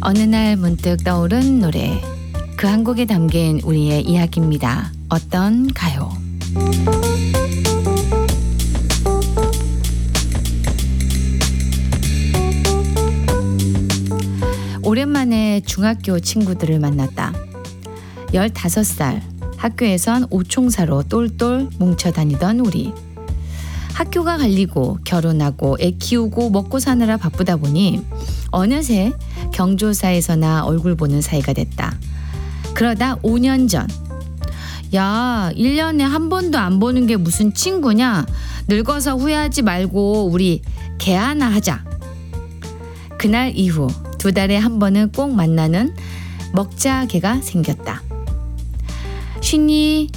어느 날 문득 떠오른 노래, 그 한 곡에 담긴 우리의 이야기입니다. 어떤 가요? 오랜만에 중학교 친구들을 만났다. 15살, 학교에선 오총사로 똘똘 뭉쳐 다니던 우리. 학교가 갈리고 결혼하고 애 키우고 먹고 사느라 바쁘다 보니 어느새 경조사에서나 얼굴 보는 사이가 됐다. 그러다 5년 전, 야, 1년에 한 번도 안 보는 게 무슨 친구냐? 늙어서 후회하지 말고 우리 개 하나 하자. 그날 이후 2달에 한 번은 꼭 만나는 먹자 개가 생겼다. 쉰이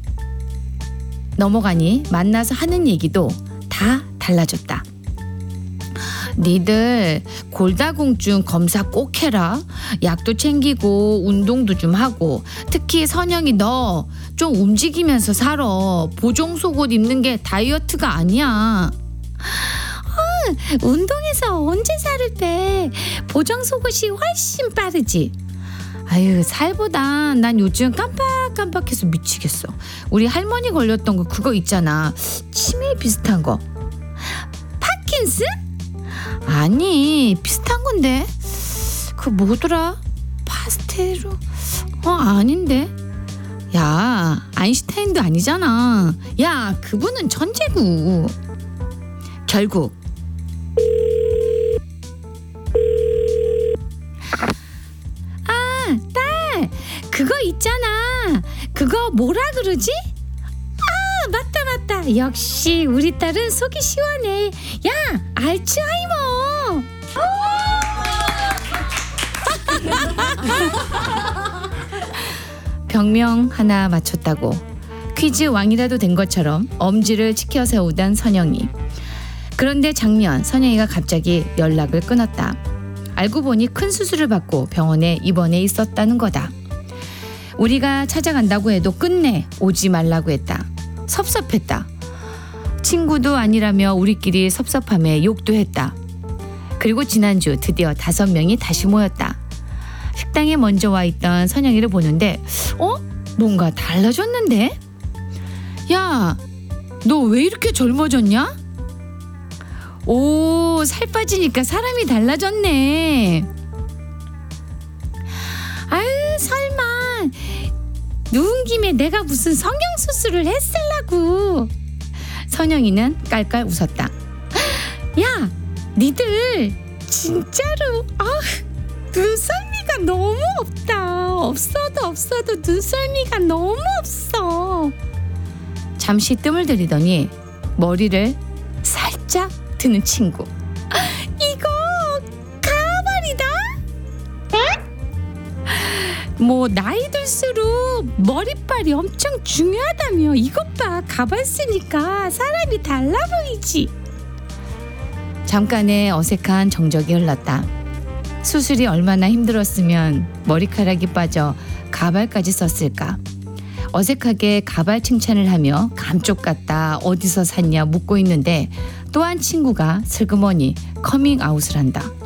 넘어가니 만나서 하는 얘기도 다 달라졌다. 니들 골다공증 검사 꼭 해라. 약도 챙기고 운동도 좀 하고, 특히 선영이 너 좀 움직이면서 살아. 보정 속옷 입는 게 다이어트가 아니야. 운동해서 언제 살을 빼. 보정 속옷이 훨씬 빠르지. 아유, 살보다 난 요즘 깜빡깜빡해서 미치겠어. 우리 할머니 걸렸던 거 그거 있잖아, 치매 비슷한 거. 파킨슨? 아니, 비슷한 건데. 그 뭐더라? 파스테로? 아닌데. 야, 아인슈타인도 아니잖아. 야, 그분은 천재고. 결국 딸, 그거 있잖아. 그거 뭐라 그러지? 맞다. 역시 우리 딸은 속이 시원해. 야, 알츠하이머. 병명 하나 맞췄다고 퀴즈 왕이라도 된 것처럼 엄지를 치켜 세우던 선영이. 그런데 작년 선영이가 갑자기 연락을 끊었다. 알고 보니 큰 수술을 받고 병원에 입원해 있었다는 거다. 우리가 찾아간다고 해도 끝내 오지 말라고 했다. 섭섭했다. 친구도 아니라며 우리끼리 섭섭함에 욕도 했다. 그리고 지난주 드디어 5명이 다시 모였다. 식당에 먼저 와 있던 선영이를 보는데 뭔가 달라졌는데? 야, 너 왜 이렇게 젊어졌냐? 오, 살 빠지니까 사람이 달라졌네. 아유, 설마 누운 김에 내가 무슨 성형수술을 했을라고. 선영이는 깔깔 웃었다. 야, 니들 진짜로 눈썰미가 너무 없다. 없어도 눈썰미가 너무 없어. 잠시 뜸을 들이더니 머리를 살짝 드는 친구. 이거 가발이다? 뭐 나이 들수록 머리빨이 엄청 중요하다며. 이것 봐, 가발 쓰니까 사람이 달라 보이지. 잠깐의 어색한 정적이 흘렀다. 수술이 얼마나 힘들었으면 머리카락이 빠져 가발까지 썼을까. 어색하게 가발 칭찬을 하며 감쪽 같다, 어디서 샀냐 묻고 있는데 또 한 친구가 슬그머니 커밍아웃을 한다.